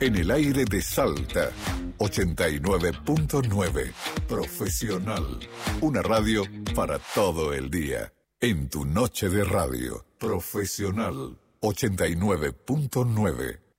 En el aire de Salta, 89.9. Profesional. Una radio para todo el día. En tu noche de radio. Profesional, 89.9.